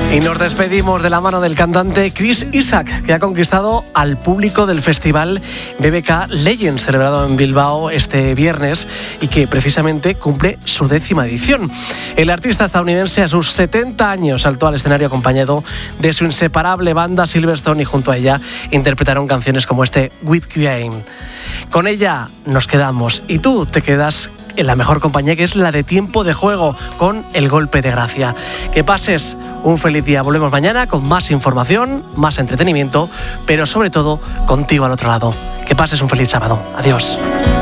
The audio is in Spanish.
Y nos despedimos de la mano del cantante Chris Isaak, que ha conquistado al público del festival BBK Legends, celebrado en Bilbao este viernes y que precisamente cumple su 10ª edición. El artista estadounidense a sus 70 años saltó al escenario acompañado de su inseparable banda Silverstone y junto a ella interpretaron canciones como este With Game. Con ella nos quedamos y tú te quedas en la mejor compañía, que es la de Tiempo de Juego, con El Golpe de Gracia. Que pases un feliz día. Volvemos mañana con más información, más entretenimiento, pero sobre todo contigo al otro lado. Que pases un feliz sábado. Adiós.